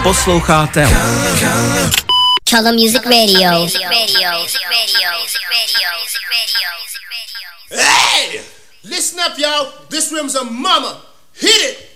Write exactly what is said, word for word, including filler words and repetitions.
Posloucháte Color Music Radio. Hey! Listen up, y'all. This room's a mama. Hit it!